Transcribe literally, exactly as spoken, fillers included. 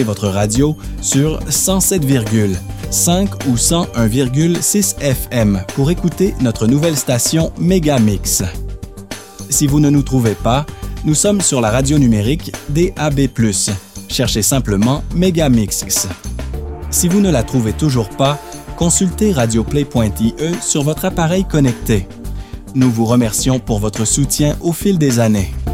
votre radio sur cent sept virgule cinq ou cent un virgule six F M pour écouter notre nouvelle station Mégamix. Si vous ne nous trouvez pas, nous sommes sur la radio numérique D A B plus. Cherchez simplement Mégamix. Si vous ne la trouvez toujours pas, consultez radioplay point I E sur votre appareil connecté. Nous vous remercions pour votre soutien au fil des années.